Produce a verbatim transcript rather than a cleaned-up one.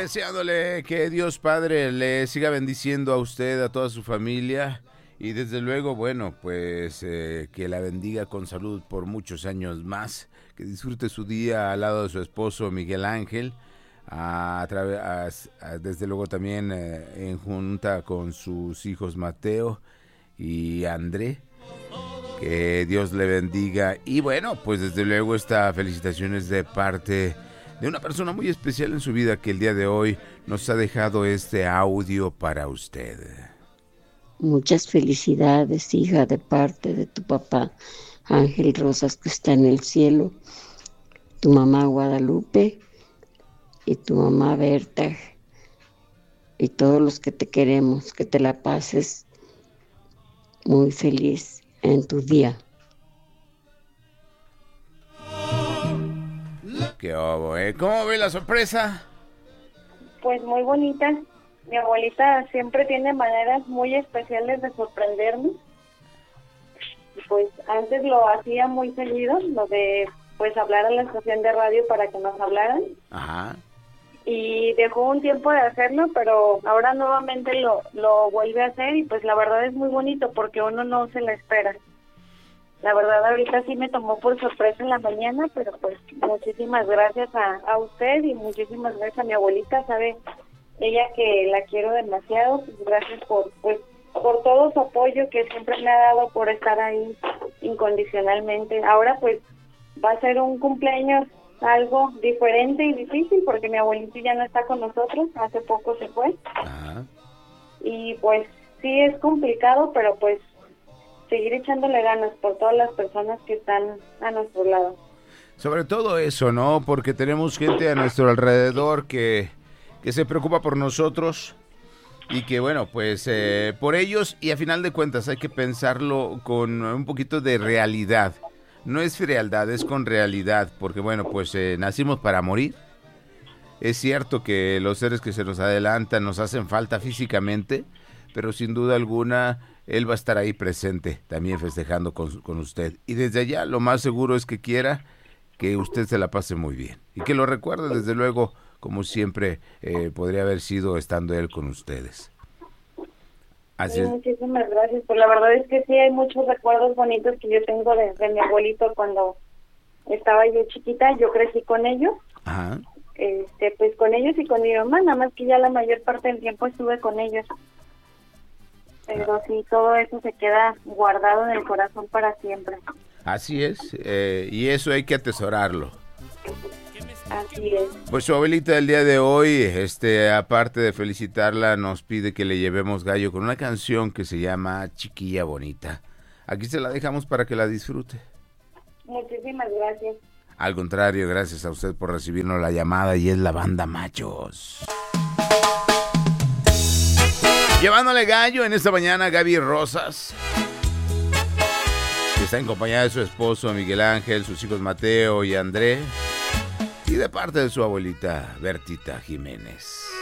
Deseándole que Dios Padre le siga bendiciendo a usted, a toda su familia y desde luego, bueno, pues eh, que la bendiga con salud por muchos años más, que disfrute su día al lado de su esposo Miguel Ángel, a, a través, a, a, desde luego también eh, en junta con sus hijos Mateo y André. Que Dios le bendiga. Y bueno, pues desde luego esta felicitación es de parte de una persona muy especial en su vida que el día de hoy nos ha dejado este audio para usted. Muchas felicidades, hija, de parte de tu papá Ángel Rosas, que está en el cielo, tu mamá Guadalupe y tu mamá Berta y todos los que te queremos, que te la pases muy feliz en tu día. ¿Qué hubo, eh? ¿Cómo ve la sorpresa? Pues muy bonita. Mi abuelita siempre tiene maneras muy especiales de sorprendernos. Pues antes lo hacía muy seguido, lo de pues hablar a la estación de radio para que nos hablaran. Ajá. Y dejó un tiempo de hacerlo, pero ahora nuevamente lo, lo vuelve a hacer y pues la verdad es muy bonito porque uno no se la espera. La verdad ahorita sí me tomó por sorpresa en la mañana, pero pues muchísimas gracias a, a usted y muchísimas gracias a mi abuelita, sabe ella que la quiero demasiado, pues gracias por pues por todo su apoyo que siempre me ha dado, por estar ahí incondicionalmente. Ahora pues va a ser un cumpleaños algo diferente y difícil porque mi abuelito ya no está con nosotros, hace poco se fue. Ajá. Y pues sí es complicado, pero pues seguir echándole ganas por todas las personas que están a nuestro lado. Sobre todo eso, ¿no? Porque tenemos gente a nuestro alrededor que, que se preocupa por nosotros y que, bueno, pues eh, por ellos, y a final de cuentas hay que pensarlo con un poquito de realidad. No es frialdad, es con realidad, porque bueno, pues eh, nacimos para morir. Es cierto que los seres que se nos adelantan nos hacen falta físicamente, pero sin duda alguna él va a estar ahí presente, también festejando con, con usted. Y desde allá lo más seguro es que quiera que usted se la pase muy bien. Y que lo recuerde desde luego, como siempre eh, podría haber sido estando él con ustedes. Así Sí, es. muchísimas gracias. Pues la verdad es que sí hay muchos recuerdos bonitos que yo tengo de, de mi abuelito cuando estaba yo chiquita. Yo crecí con ellos, Ajá. este, pues con ellos y con mi mamá, nada más que ya la mayor parte del tiempo estuve con ellos. Pero ah. sí, todo eso se queda guardado en el corazón para siempre. Así es, eh, y eso hay que atesorarlo. Así es. Pues su abuelita del día de hoy, este, aparte de felicitarla, nos pide que le llevemos gallo con una canción que se llama Chiquilla Bonita. Aquí se la dejamos para que la disfrute. Muchísimas gracias. Al contrario, gracias a usted por recibirnos la llamada y es la banda Machos. Llevándole gallo en esta mañana Gaby Rosas, que está en compañía de su esposo Miguel Ángel, sus hijos Mateo y André, y de parte de su abuelita Bertita Jiménez.